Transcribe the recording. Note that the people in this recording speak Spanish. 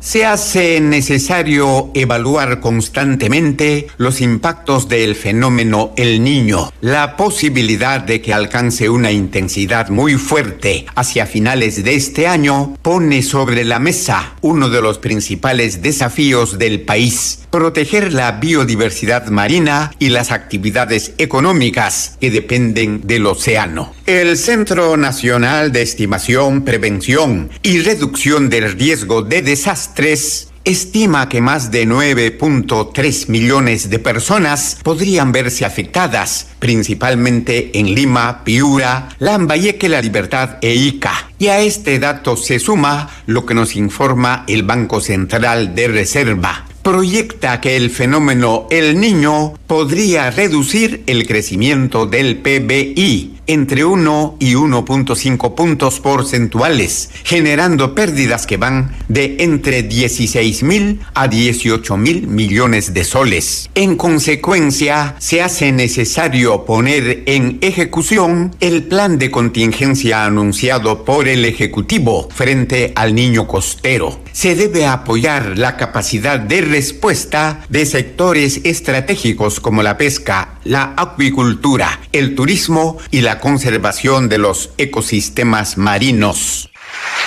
Se hace necesario evaluar constantemente los impactos del fenómeno El Niño. La posibilidad de que alcance una intensidad muy fuerte hacia finales de este año pone sobre la mesa uno de los principales desafíos del país: proteger la biodiversidad marina y las actividades económicas que dependen del océano. El Centro Nacional de Estimación, Prevención y Reducción del Riesgo de Desastres estima que más de 9.3 millones de personas podrían verse afectadas, principalmente en Lima, Piura, Lambayeque, La Libertad e Ica. Y a este dato se suma lo que nos informa el Banco Central de Reserva. Proyecta que el fenómeno El Niño podría reducir el crecimiento del PBI entre 1 y 1.5 puntos porcentuales, generando pérdidas que van de entre 16.000 a 18.000 millones de soles. En consecuencia, se hace necesario poner en ejecución el plan de contingencia anunciado por el Ejecutivo frente al Niño costero. Se debe apoyar la capacidad de respuesta de sectores estratégicos como la pesca, la acuicultura, el turismo y la conservación de los ecosistemas marinos.